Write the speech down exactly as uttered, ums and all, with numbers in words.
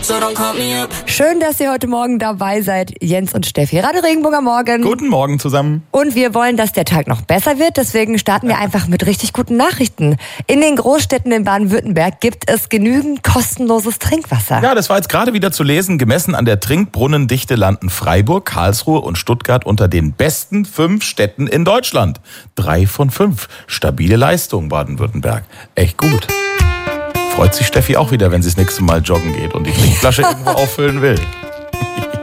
Schön, dass ihr heute Morgen dabei seid, Jens und Steffi. Radio Regenbogen am Morgen. Guten Morgen zusammen. Und wir wollen, dass der Tag noch besser wird, deswegen starten wir einfach mit richtig guten Nachrichten. In den Großstädten in Baden-Württemberg gibt es genügend kostenloses Trinkwasser. Ja, das war jetzt gerade wieder zu lesen. Gemessen an der Trinkbrunnendichte landen Freiburg, Karlsruhe und Stuttgart unter den besten fünf Städten in Deutschland. Drei von fünf. Stabile Leistung, Baden-Württemberg. Echt gut. Freut sich Steffi auch wieder, wenn sie das nächste Mal joggen geht und die Trinkflasche irgendwo auffüllen will.